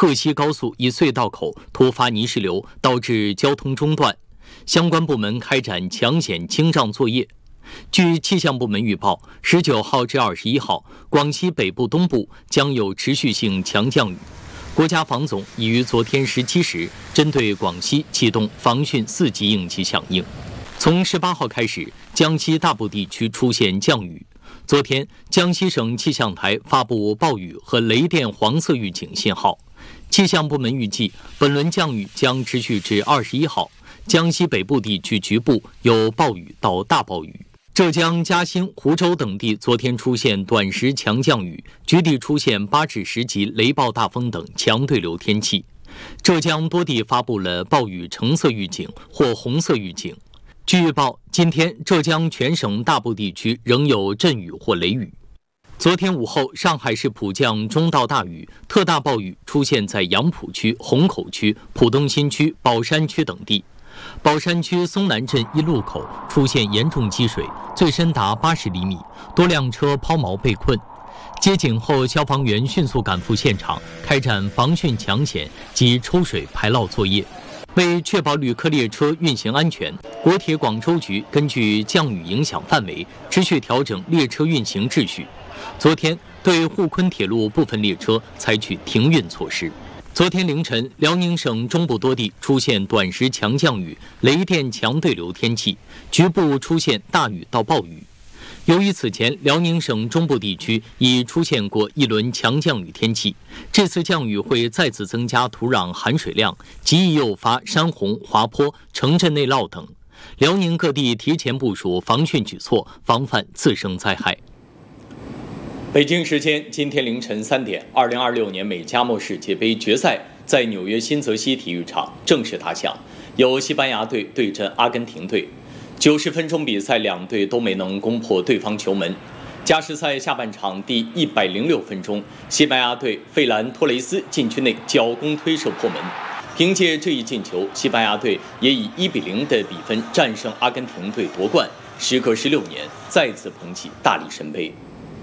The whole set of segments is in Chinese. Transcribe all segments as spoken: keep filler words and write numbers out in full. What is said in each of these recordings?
鹤西高速一隧道口突发泥石流，导致交通中断，相关部门开展抢险清障作业。据气象部门预报，十九号至二十一号，广西北部、东部将有持续性强降雨。国家防总已于昨天十七时针对广西启动防汛四级应急响应。从十八号开始，江西大部地区出现降雨。昨天，江西省气象台发布暴雨和雷电黄色预警信号。气象部门预计，本轮降雨将持续至二十一号，江西北部地区局部有暴雨到大暴雨。浙江嘉兴、湖州等地昨天出现短时强降雨，局地出现八至十级雷暴大风等强对流天气。浙江多地发布了暴雨橙色预警或红色预警。据预报，今天浙江全省大部地区仍有阵雨或雷雨。昨天午后，上海市普降中到大雨，特大暴雨出现在杨浦区、虹口区、浦东新区、宝山区等地。宝山区松南镇一路口出现严重积水，最深达八十厘米，多辆车抛锚被困。接警后，消防员迅速赶赴现场，开展防汛抢险及抽水排涝作业。为确保旅客列车运行安全，国铁广州局根据降雨影响范围，持续调整列车运行秩序。昨天，对沪昆铁路部分列车采取停运措施。昨天凌晨，辽宁省中部多地出现短时强降雨、雷电强对流天气，局部出现大雨到暴雨。由于此前辽宁省中部地区已出现过一轮强降雨天气，这次降雨会再次增加土壤含水量，极易诱发山洪、滑坡、城镇内涝等。辽宁各地提前部署防汛举措，防范次生灾害。北京时间今天凌晨三点，二零二六年美加墨世界杯决赛在纽约新泽西体育场正式打响，由西班牙队对阵阿根廷队。九十分钟比赛，两队都没能攻破对方球门。加时赛下半场第一百零六分钟，西班牙队费兰托雷斯禁区内脚攻推射破门，凭借这一进球，西班牙队也以一比零的比分战胜阿根廷队夺冠。时隔十六年，再次捧起大力神杯。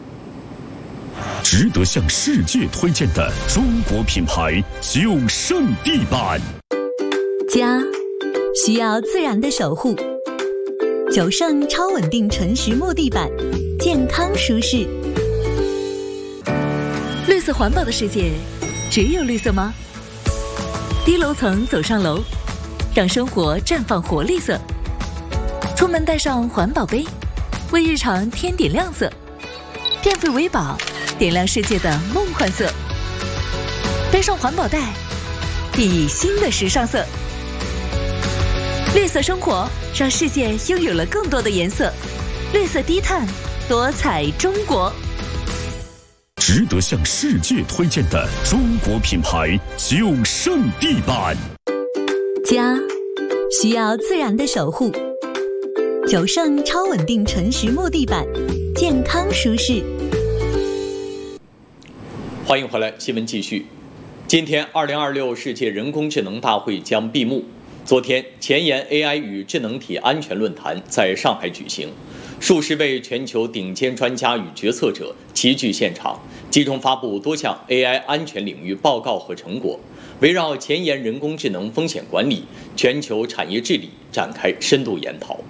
值得向世界推荐的中国品牌九胜地板。 家需要自然的守护，九胜超稳定纯实木地板，健康舒适。 绿色环保的世界，只有绿色吗？低楼层走上楼，让生活绽放活力色。出门带上环保杯，为日常添点亮色。电费为宝，点亮世界的梦幻色。背上环保袋，熠熠新的时尚色。绿色生活，让世界拥有了更多的颜色。绿色低碳，多彩中国。 值得向世界推荐的中国品牌九胜地板。 家需要自然的守护，九胜超稳定纯实木地板，健康舒适。 欢迎回来，新闻继续。今天，二零二六世界人工智能大会将闭幕。昨天，前沿 A I 与智能体安全论坛在上海举行，数十位全球顶尖专家与决策者齐聚现场，集中发布多项 A I 安全领域报告和成果，围绕前沿人工智能风险管理、全球产业治理展开深度研讨。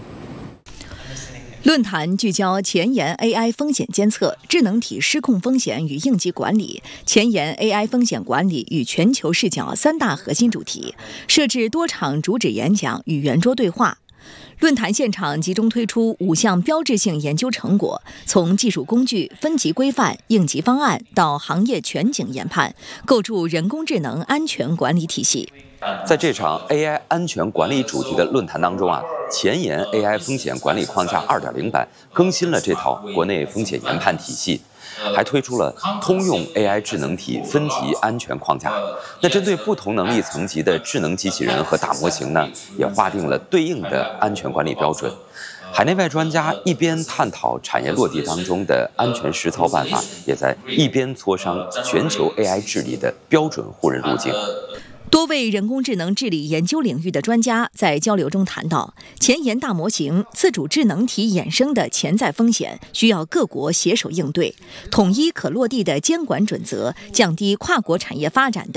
论坛聚焦前沿 A I 风险监测、智能体失控风险与应急管理、前沿 A I 风险管理与全球视角三大核心主题，设置多场主旨演讲与圆桌对话。论坛现场集中推出五项标志性研究成果，从技术工具、分级规范、应急方案到行业全景研判，构筑人工智能安全管理体系。 在这场 A I 安全管理主题的论坛当中啊，前沿 A I 风险管理框架 二点零 版更新了这套国内风险研判体系，还推出了通用 A I 智能体分级安全框架。那针对不同能力层级的智能机器人和大模型呢，也划定了对应的安全管理标准。海内外专家一边探讨产业落地当中的安全实操办法，也在一边磋商全球 A I 治理的标准互认路径。 多位人工智能治理研究领域的专家在交流中谈到，前沿大模型、自主智能体衍生的潜在风险需要各国携手应对，统一可落地的监管准则，降低跨国产业发展的